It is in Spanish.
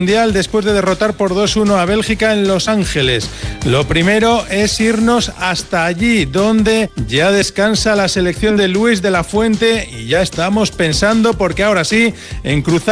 Mundial después de derrotar por 2-1 a Bélgica en Los Ángeles. Lo primero es irnos hasta allí, donde ya descansa la selección de Luis de la Fuente y ya estamos pensando, porque ahora sí, en cruzar